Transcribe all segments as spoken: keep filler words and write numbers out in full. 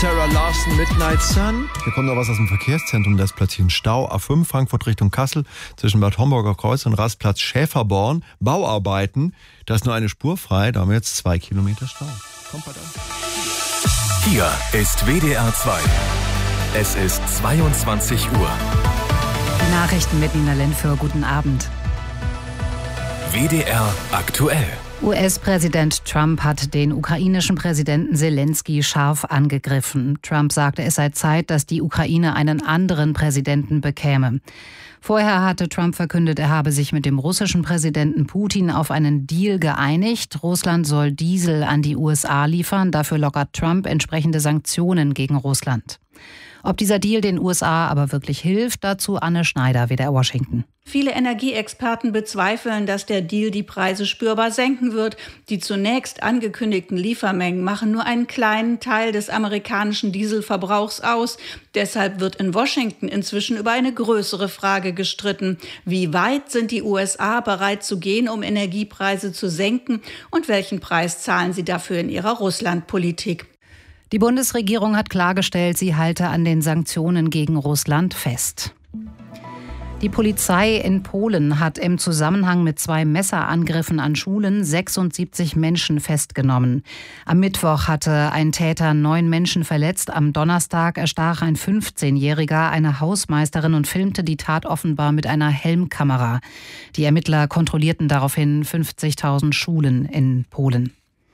Sarah Larson, Midnight Sun. Hier kommt noch was aus dem Verkehrszentrum, da ist plötzlich ein Stau. A fünf, Frankfurt Richtung Kassel, zwischen Bad Homburger Kreuz und Rastplatz Schäferborn. Bauarbeiten, da ist nur eine Spur frei, da haben wir jetzt zwei Kilometer Stau. Kommt bald an. Hier ist W D R zwei. Es ist zweiundzwanzig Uhr. Die Nachrichten mit Nina Lenfür. Guten Abend. W D R aktuell. U S-Präsident Trump hat den ukrainischen Präsidenten Selenskyj scharf angegriffen. Trump sagte, es sei Zeit, dass die Ukraine einen anderen Präsidenten bekäme. Vorher hatte Trump verkündet, er habe sich mit dem russischen Präsidenten Putin auf einen Deal geeinigt. Russland soll Diesel an die U S A liefern. Dafür lockert Trump entsprechende Sanktionen gegen Russland. Ob dieser Deal den U S A aber wirklich hilft, dazu Anne Schneider, W D R Washington. Viele Energieexperten bezweifeln, dass der Deal die Preise spürbar senken wird. Die zunächst angekündigten Liefermengen machen nur einen kleinen Teil des amerikanischen Dieselverbrauchs aus. Deshalb wird in Washington inzwischen über eine größere Frage gestritten. Wie weit sind die U S A bereit zu gehen, um Energiepreise zu senken? Und welchen Preis zahlen sie dafür in ihrer Russlandpolitik? Die Bundesregierung hat klargestellt, sie halte an den Sanktionen gegen Russland fest. Die Polizei in Polen hat im Zusammenhang mit zwei Messerangriffen an Schulen sechsundsiebzig Menschen festgenommen. Am Mittwoch hatte ein Täter neun Menschen verletzt. Am Donnerstag erstach ein fünfzehnjähriger eine Hausmeisterin und filmte die Tat offenbar mit einer Helmkamera. Die Ermittler kontrollierten daraufhin fünfzigtausend Schulen in Polen.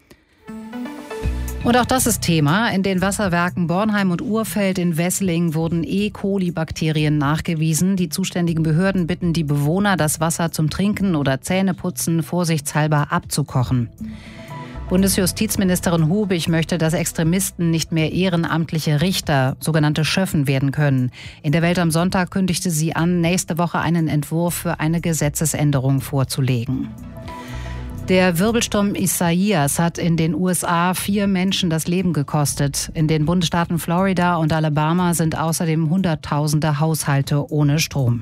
Und auch das ist Thema. In den Wasserwerken Bornheim und Urfeld in Wesseling wurden E. coli-Bakterien nachgewiesen. Die zuständigen Behörden bitten die Bewohner, das Wasser zum Trinken oder Zähneputzen vorsichtshalber abzukochen. Bundesjustizministerin Hubig möchte, dass Extremisten nicht mehr ehrenamtliche Richter, sogenannte Schöffen, werden können. In der Welt am Sonntag kündigte sie an, nächste Woche einen Entwurf für eine Gesetzesänderung vorzulegen. Der Wirbelsturm Isaias hat in den U S A vier Menschen das Leben gekostet. In den Bundesstaaten Florida und Alabama sind außerdem Hunderttausende Haushalte ohne Strom.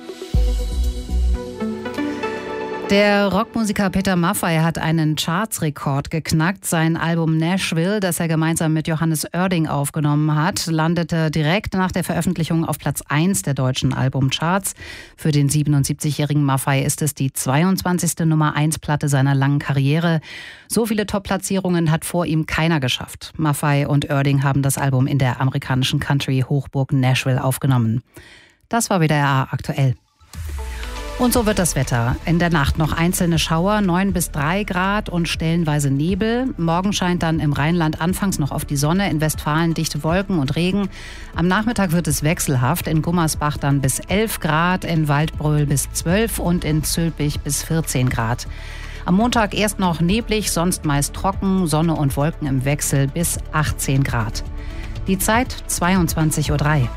Der Rockmusiker Peter Maffay hat einen Chartsrekord geknackt. Sein Album Nashville, das er gemeinsam mit Johannes Oerding aufgenommen hat, landete direkt nach der Veröffentlichung auf Platz eins der deutschen Albumcharts. Für den siebenundsiebzigjährigen Maffay ist es die zweiundzwanzigste Nummer eins Platte seiner langen Karriere. So viele Top-Platzierungen hat vor ihm keiner geschafft. Maffay und Oerding haben das Album in der amerikanischen Country-Hochburg Nashville aufgenommen. Das war W D R aktuell. Und so wird das Wetter. In der Nacht noch einzelne Schauer, neun bis drei Grad und stellenweise Nebel. Morgen scheint dann im Rheinland anfangs noch oft die Sonne, in Westfalen dichte Wolken und Regen. Am Nachmittag wird es wechselhaft, in Gummersbach dann bis elf Grad, in Waldbröl bis zwölf und in Zülpich bis vierzehn Grad. Am Montag erst noch neblig, sonst meist trocken, Sonne und Wolken im Wechsel bis achtzehn Grad. Die Zeit zweiundzwanzig Uhr drei.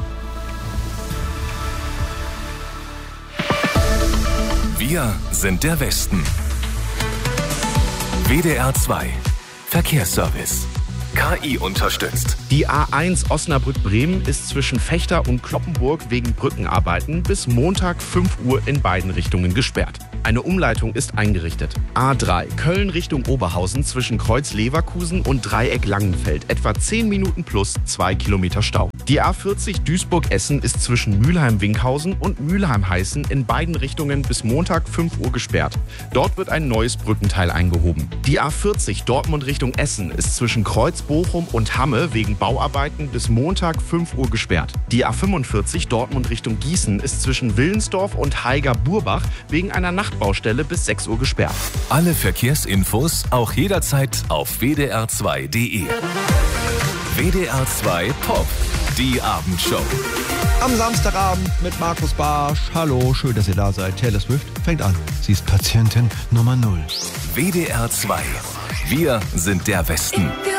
Wir sind der Westen. W D R zwei Verkehrsservice. K I unterstützt. Die A eins Osnabrück-Bremen ist zwischen Vechta und Cloppenburg wegen Brückenarbeiten bis Montag fünf Uhr in beiden Richtungen gesperrt. Eine Umleitung ist eingerichtet. A drei Köln Richtung Oberhausen zwischen Kreuz Leverkusen und Dreieck Langenfeld. Etwa zehn Minuten plus zwei Kilometer Stau. Die A vierzig Duisburg-Essen ist zwischen Mülheim-Winkhausen und Mülheim-Heißen in beiden Richtungen bis Montag fünf Uhr gesperrt. Dort wird ein neues Brückenteil eingehoben. Die A vierzig Dortmund Richtung Essen ist zwischen Kreuz Bochum und Hamme wegen Bauarbeiten bis Montag fünf Uhr gesperrt. Die A fünfundvierzig Dortmund Richtung Gießen ist zwischen Willensdorf und Haiger-Burbach wegen einer Nachtbaustelle bis sechs Uhr gesperrt. Alle Verkehrsinfos auch jederzeit auf w d r zwei punkt d e. W D R zwei Pop, die Abendshow. Am Samstagabend mit Markus Barsch. Hallo, schön, dass ihr da seid. Taylor Swift fängt an. Sie ist Patientin Nummer null. W D R zwei. Wir sind der Westen.